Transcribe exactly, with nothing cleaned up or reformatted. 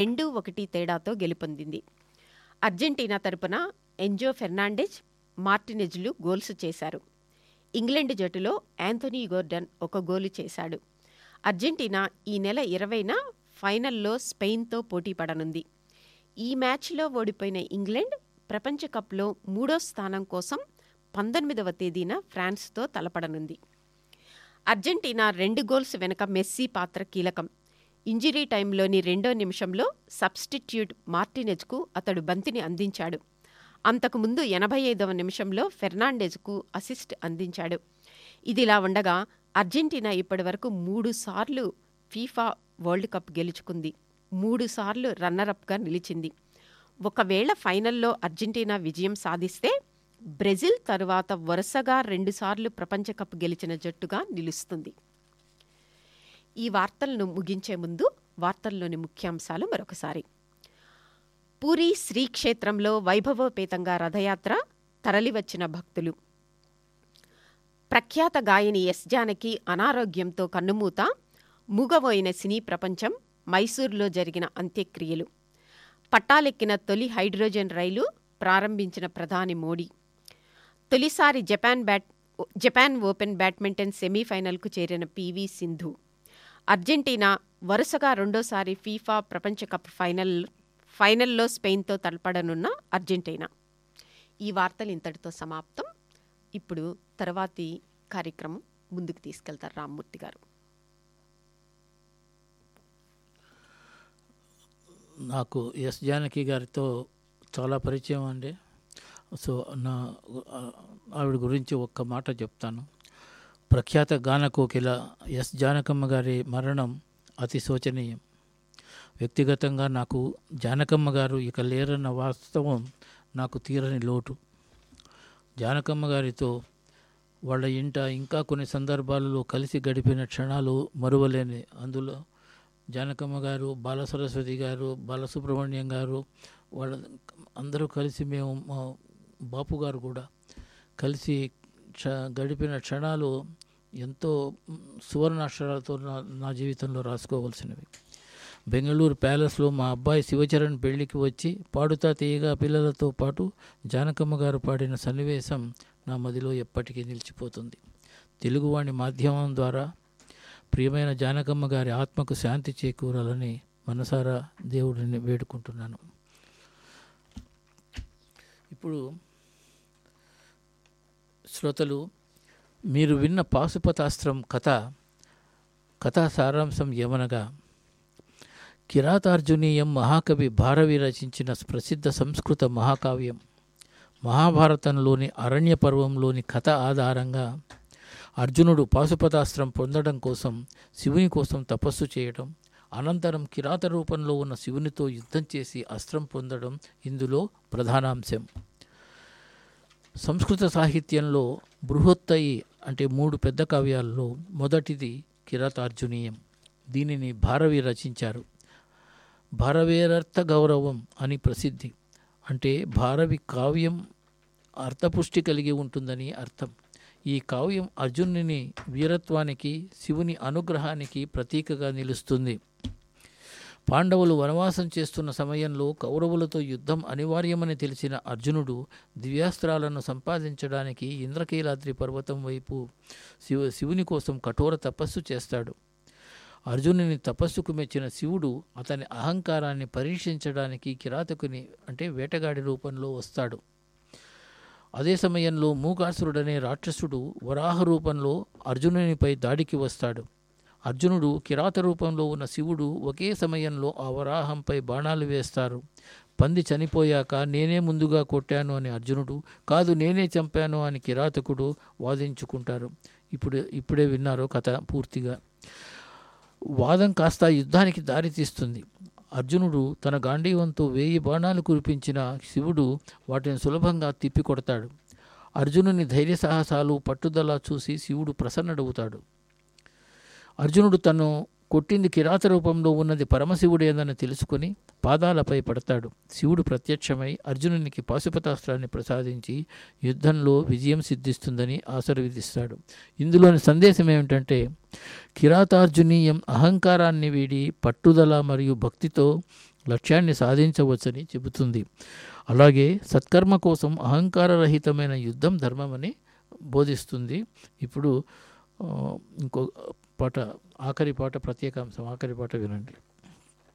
రెండు ఒకటి తేడాతో గెలుపొందింది. అర్జెంటీనా తరపున ఎంజో ఫెర్నాండెజ్, మార్టినెజ్లు గోల్స్ చేశారు. ఇంగ్లాండ్ జట్టులో యాంథనీ గోర్డన్ ఒక గోలు చేశాడు. అర్జెంటీనా ఈ నెల ఇరవైన ఫైనల్లో స్పెయిన్తో పోటీ పడనుంది. ఈ మ్యాచ్లో ఓడిపోయిన ఇంగ్లాండ్ ప్రపంచ కప్లో మూడో స్థానం కోసం పంతొమ్మిదవ తేదీన ఫ్రాన్స్తో తలపడనుంది. అర్జెంటీనా రెండు గోల్స్ వెనుక మెస్సీ పాత్ర కీలకం. ఇంజరీ టైంలోని రెండో నిమిషంలో సబ్స్టిట్యూట్ మార్టినెజ్కు అతడు బంతిని అందించాడు. అంతకుముందు ఎనభై ఐదవ నిమిషంలో ఫెర్నాండెజ్కు అసిస్ట్ అందించాడు. ఇదిలా ఉండగా అర్జెంటీనా ఇప్పటివరకు మూడు సార్లు ఫీఫా వరల్డ్ కప్ గెలుచుకుంది. మూడు సార్లు రన్నరప్గా నిలిచింది. ఒకవేళ ఫైనల్లో అర్జెంటీనా విజయం సాధిస్తే బ్రెజిల్ తరువాత వరుసగా రెండుసార్లు ప్రపంచ కప్ గెలిచిన జట్టుగా నిలుస్తుంది. ఈ వార్తలను ముగించే ముందు వార్తల్లోని ముఖ్యాంశాలు మరొకసారి. పూరీ శ్రీక్షేత్రంలో వైభవోపేతంగా రథయాత్ర, తరలివచ్చిన భక్తులు. ప్రఖ్యాత గాయని ఎస్ జానకి అనారోగ్యంతో కన్నుమూత, మూగబోయిన సినీ ప్రపంచం, మైసూర్లో జరిగిన అంత్యక్రియలు. పట్టాలెక్కిన తొలి హైడ్రోజన్ రైలు ప్రారంభించిన ప్రధాని మోడీ. తొలిసారి Japan bat Japan open badminton సెమీఫైనల్కు చేరిన పీవీ సింధు. అర్జెంటీనా వరుసగా రెండోసారి ఫీఫా ప్రపంచ కప్ ఫైనల్ ఫైనల్లో స్పెయిన్తో తలపడనున్న అర్జెంటీనా. ఈ వార్తలు ఇంతటితో సమాప్తం. ఇప్పుడు తర్వాతి కార్యక్రమం ముందుకు తీసుకెళ్తారు రామ్మూర్తి గారు. నాకు ఎస్ జానకి గారితో చాలా పరిచయం అండి. సో నా ఆవిడ గురించి ఒక్క మాట చెప్తాను. ప్రఖ్యాత గాన కోకిల ఎస్ జానకమ్మ గారి మరణం అతి శోచనీయం. వ్యక్తిగతంగా నాకు జానకమ్మ గారు ఇక లేరన్న వాస్తవం నాకు తీరని లోటు. జానకమ్మ గారితో వాళ్ళ ఇంట ఇంకా కొన్ని సందర్భాలలో కలిసి గడిపిన క్షణాలు మరువలేని. అందులో జానకమ్మ గారు, బాలసరస్వతి గారు, బాలసుబ్రహ్మణ్యం గారు, వాళ్ళ అందరూ కలిసి మేము, మా బాపు గారు కూడా కలిసి క్ష గడిపిన క్షణాలు ఎంతో సువర్ణాక్షరాలతో నా నా జీవితంలో రాసుకోవాల్సినవి. బెంగళూరు ప్యాలెస్లో మా అబ్బాయి శివచరణ్ పెళ్లికి వచ్చి పాడుతా తీయగా పిల్లలతో పాటు జానకమ్మ గారు పాడిన సన్నివేశం నా మదిలో ఎప్పటికీ నిలిచిపోతుంది. తెలుగువాణి మాధ్యమం ద్వారా ప్రియమైన జానకమ్మ గారి ఆత్మకు శాంతి చేకూరాలని మనసారా దేవుడిని వేడుకుంటున్నాను. ఇప్పుడు శ్రోతలు, మీరు విన్న పాశుపతాస్త్రం కథ కథా సారాంశం ఏమనగా, కిరాతార్జునీయం మహాకవి భారవి రచించిన ప్రసిద్ధ సంస్కృత మహాకావ్యం మహాభారతంలోని అరణ్య పర్వంలోని కథ ఆధారంగా అర్జునుడు పాశుపతాస్త్రం పొందడం కోసం శివుని కోసం తపస్సు చేయడం, అనంతరం కిరాత రూపంలో ఉన్న శివునితో యుద్ధం చేసి అస్త్రం పొందడం ఇందులో ప్రధానాంశం. సంస్కృత సాహిత్యంలో బృహత్తయి అంటే మూడు పెద్ద కావ్యాల్లో మొదటిది కిరాతార్జునీయం. దీనిని భారవి రచించారు. భారవేరర్థ గౌరవం అని ప్రసిద్ధి. అంటే భారవి కావ్యం అర్థపుష్టి కలిగి ఉంటుందని అర్థం. ఈ కావ్యం అర్జునుని వీరత్వానికి, శివుని అనుగ్రహానికి ప్రతీకగా నిలుస్తుంది. పాండవులు వనవాసం చేస్తున్న సమయంలో కౌరవులతో యుద్ధం అనివార్యమని తెలిసిన అర్జునుడు దివ్యాస్త్రాలను సంపాదించడానికి ఇంద్రకీలాద్రి పర్వతం వైపు శివ శివుని కోసం కఠోర తపస్సు చేస్తాడు. అర్జునుని తపస్సుకు మెచ్చిన శివుడు అతని అహంకారాన్ని పరీక్షించడానికి కిరాతకుని అంటే వేటగాడి రూపంలో వస్తాడు. అదే సమయంలో మూకాసురుడనే రాక్షసుడు వరాహ రూపంలో అర్జునునిపై దాడికి వస్తాడు. అర్జునుడు కిరాత రూపంలో ఉన్న శివుడు ఒకే సమయంలో ఆ వరాహంపై బాణాలు వేస్తారు. పంది చనిపోయాక నేనే ముందుగా కొట్టాను అని అర్జునుడు, కాదు నేనే చంపాను అని కిరాతకుడు వాదించుకుంటారు. ఇప్పుడు ఇప్పుడే విన్నారు కథ పూర్తిగా. వాదం కాస్త యుద్ధానికి దారితీస్తుంది. అర్జునుడు తన గాంధీవంతో వేయి బాణాలు కురిపించిన శివుడు వాటిని సులభంగా తిప్పికొడతాడు. అర్జునుని ధైర్య సాహసాలు, పట్టుదల చూసి శివుడు ప్రసన్నుడవుతాడు. అర్జునుడు తను కొట్టింది కిరాత రూపంలో ఉన్నది పరమశివుడేనని తెలుసుకొని పాదాలపై పడతాడు. శివుడు ప్రత్యక్షమై అర్జునునికి పాశుపతాస్త్రాన్ని ప్రసాదించి యుద్ధంలో విజయం సిద్ధిస్తుందని ఆశీర్వదిస్తాడు. ఇందులోని సందేశం ఏమిటంటే, కిరాతార్జునీయం అహంకారాన్ని వీడి పట్టుదల మరియు భక్తితో లక్ష్యాన్ని సాధించవచ్చని చెబుతుంది. అలాగే సత్కర్మ కోసం అహంకారరహితమైన యుద్ధం ధర్మమని బోధిస్తుంది. ఇప్పుడు ఆ, ఇంకో పాట, ఆఖరి పాట, ప్రత్యేకాంశం, ఆఖరి పాట వినండి.